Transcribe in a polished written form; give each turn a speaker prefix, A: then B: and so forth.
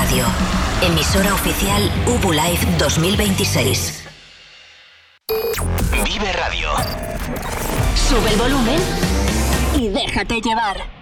A: Radio, emisora oficial UBU Live 2026.
B: Vive Radio.
A: Sube el volumen y déjate llevar.